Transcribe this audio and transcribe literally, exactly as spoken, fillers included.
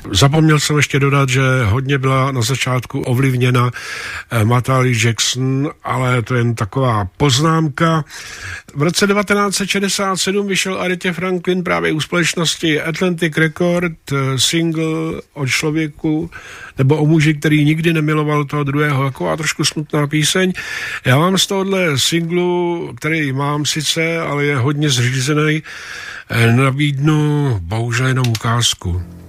Zapomněl jsem ještě dodat, že hodně byla na začátku ovlivněna Mahalie Jackson, ale to je jen taková poznámka. V roce devatenáct set šedesát sedm vyšel Aretě Franklin právě u společnosti Atlantic Record single o člověku nebo o muži, který nikdy nemiloval toho druhého. Taková trošku smutná píseň. Já mám z tohohle singlu, který mám sice, ale je hodně zřízený, nabídnu bohužel jenom ukázku.